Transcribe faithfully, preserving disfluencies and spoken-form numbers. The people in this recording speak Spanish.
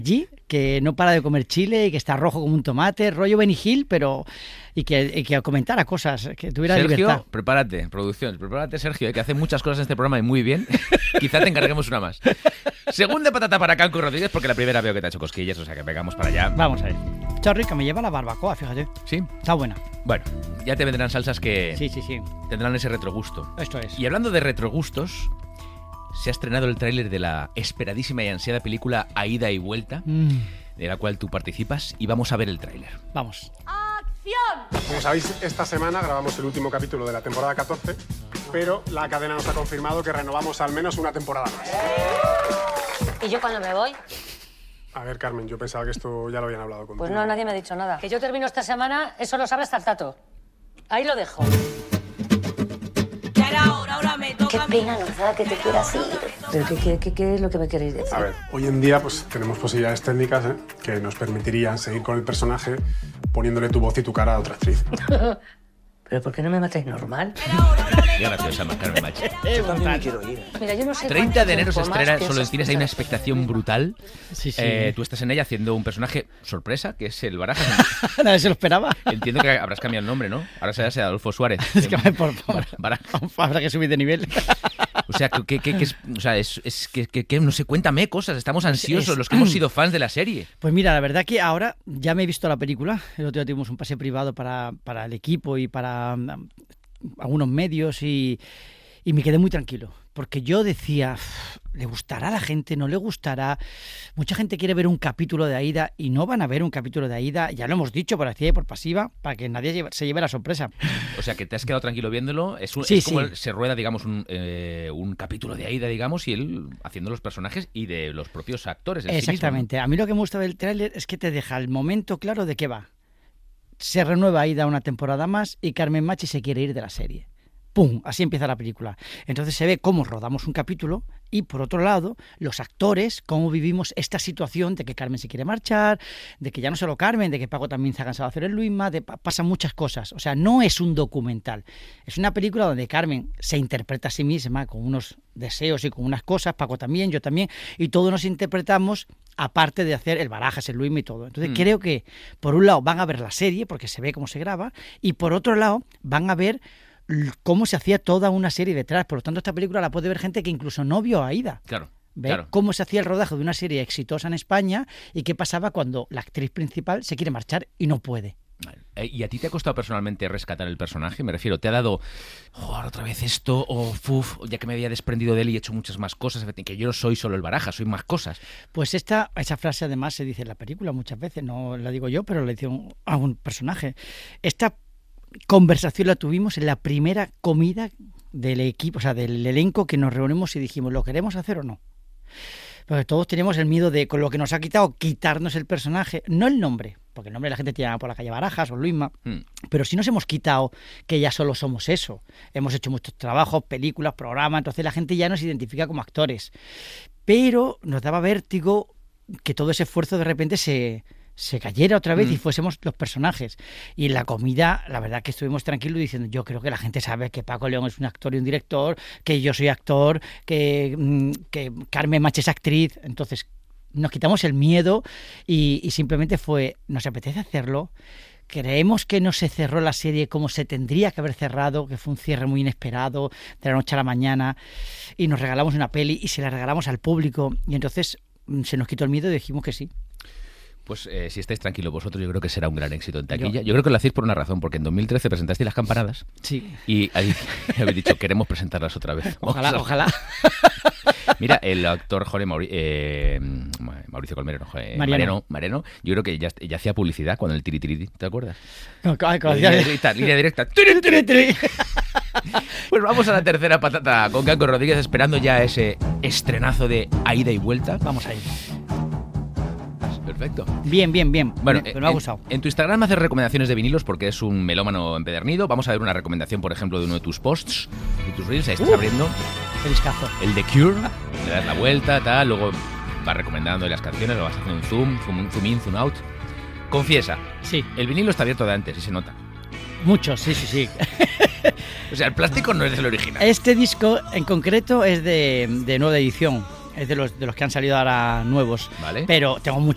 allí, que no para de comer chile y que está rojo como un tomate, rollo Benny Hill, pero y que, y que comentara cosas, que tuviera Sergio, libertad. prepárate, producción, prepárate, Sergio, eh, que hace muchas cosas en este programa y muy bien. Quizá te encarguemos una más. Segunda patata para Kanko Rodríguez, porque la primera veo que te ha hecho cosquillas, o sea que pegamos para allá. Vamos a ver. Está rica, me lleva la barbacoa, fíjate. ¿Sí? Está buena. Bueno, ya te vendrán salsas que Sí, sí, sí. tendrán ese retrogusto. Esto es. Y hablando de retrogustos, se ha estrenado el tráiler de la esperadísima y ansiada película A Ida y Vuelta, Mm, de la cual tú participas, y vamos a ver el tráiler. vamos. Como sabéis, esta semana grabamos el último capítulo de la temporada catorce, pero la cadena nos ha confirmado que renovamos al menos una temporada más. ¿Y yo cuándo me voy? A ver, Carmen, yo pensaba que esto ya lo habían hablado contigo. Pues no, nadie me ha dicho nada. Que yo termino esta semana, eso lo sabe hasta el tato. Ahí lo dejo. Qué pena nos da que te quieras ir. ¿Pero qué, qué, qué, qué es lo que me queréis decir? A ver, hoy en día pues tenemos posibilidades técnicas ¿eh? que nos permitirían seguir con el personaje poniéndole tu voz y tu cara a otra actriz. ¿Pero por qué no me matáis normal? Qué graciosa, Carmen Machi. Yo también me quiero ir. Mira, yo no sé treinta de enero se cuánto tiempo estrena más solo en piensas cines, hay una expectación brutal. Sí, sí. Eh, tú estás en ella haciendo un personaje sorpresa, que es el Barajas. Nadie se lo esperaba. Entiendo que habrás cambiado el nombre, ¿no? Ahora será ese Adolfo Suárez. Es que, por favor, Barajas. habrá que subir de nivel. O sea, que, que, que es, o sea, es, es que, que, que, no sé, cuéntame cosas, estamos ansiosos, Es- los que hemos sido fans de la serie. Pues mira, la verdad que ahora ya me he visto la película. El otro día tuvimos un pase privado para, para el equipo y para um, algunos medios y, y me quedé muy tranquilo. Porque yo decía, ¿le gustará a la gente? ¿No le gustará? Mucha gente quiere ver un capítulo de Aída y no van a ver un capítulo de Aída. Ya lo hemos dicho por activa y por pasiva, para que nadie lleve- se lleve la sorpresa. O sea, que te has quedado tranquilo viéndolo. Es, un, Sí, es como sí. el- se rueda, digamos, un, eh, un capítulo de Aída, digamos, y él haciendo los personajes y de los propios actores. En sí mismo, Exactamente. A mí lo que me gusta del tráiler es que te deja el momento claro de qué va. Se renueva Aída una temporada más y Carmen Machi se quiere ir de la serie. ¡Pum! Así empieza la película. Entonces se ve cómo rodamos un capítulo y, por otro lado, los actores, cómo vivimos esta situación de que Carmen se quiere marchar, de que ya no solo Carmen, de que Paco también se ha cansado de hacer el Luisma, de pa- pasan muchas cosas. O sea, no es un documental. Es una película donde Carmen se interpreta a sí misma con unos deseos y con unas cosas, Paco también, yo también, y todos nos interpretamos aparte de hacer el Barajas, el Luisma y todo. Entonces Mm. creo que, por un lado, van a ver la serie, porque se ve cómo se graba, y por otro lado, van a ver l- cómo se hacía toda una serie detrás. Por lo tanto, esta película la puede ver gente que incluso no vio a Aída. Claro, Ve claro. cómo se hacía el rodaje de una serie exitosa en España y qué pasaba cuando la actriz principal se quiere marchar y no puede. Vale. Eh, ¿Y a ti te ha costado personalmente rescatar el personaje? Me refiero, ¿te ha dado, joder, otra vez esto? O, uf, ya que me había desprendido de él y he hecho muchas más cosas, que yo no soy solo el Baraja, soy más cosas. Pues esta, esa frase además se dice en la película muchas veces, no la digo yo, pero la dice un- a un personaje. Esta conversación la tuvimos en la primera comida del equipo, o sea, del elenco, que nos reunimos y dijimos, ¿lo queremos hacer o no? Porque todos teníamos el miedo de, con lo que nos ha quitado, quitarnos el personaje, no el nombre, porque el nombre la gente te llama por la calle Barajas o Luisma, Mm. pero sí nos hemos quitado que ya solo somos eso. Hemos hecho muchos trabajos, películas, programas, entonces la gente ya nos identifica como actores. Pero nos daba vértigo que todo ese esfuerzo de repente se, se cayera otra vez Mm. y fuésemos los personajes. Y en la comida, la verdad que estuvimos tranquilos diciendo, yo creo que la gente sabe que Paco León es un actor y un director, que yo soy actor, que, mm, que Carmen Machi es actriz. Entonces nos quitamos el miedo y, y simplemente fue, nos apetece hacerlo. Creemos que no se cerró la serie como se tendría que haber cerrado, que fue un cierre muy inesperado, de la noche a la mañana, y nos regalamos una peli y se la regalamos al público. Y entonces mm, se nos quitó el miedo y dijimos que sí. Pues eh, si estáis tranquilos vosotros, yo creo que será un gran éxito en taquilla. Yo- Yo, creo que lo hacéis por una razón, porque en dos mil trece presentasteis Las Campanadas Sí. y ahí habéis dicho, queremos presentarlas otra vez. Ojalá, Vamos a- ojalá. Mira, el actor Jorge Mauri- eh, Mauricio Colmero, no, joder, Mariano. Mariano, Mariano, yo creo que ya, ya hacía publicidad cuando el tiri tiri, ¿te acuerdas? No, ay, con la Línea idea de- directa, línea directa. Tiri, tiri, tiri. Pues vamos a la tercera patata con Kanko Rodríguez, esperando ya ese estrenazo de A Ida y Vuelta. Vamos a ir. Perfecto. Bien, bien, bien. Bueno, me, me ha en, gustado. en tu Instagram me haces recomendaciones de vinilos porque es un melómano empedernido. Vamos a ver una recomendación, por ejemplo, de uno de tus posts, de tus reels. Ahí estás Uh. abriendo El escazo. el The Cure, le das la vuelta, tal, luego vas recomendando las canciones, lo vas haciendo un zoom, zoom, zoom in, zoom out. Confiesa, Sí, el vinilo está abierto de antes y se nota. muchos, sí, sí, sí. O sea, el plástico no es el original. Este disco en concreto es de, de nueva edición. Es de los, de los que han salido ahora nuevos. Vale. Pero tengo muchos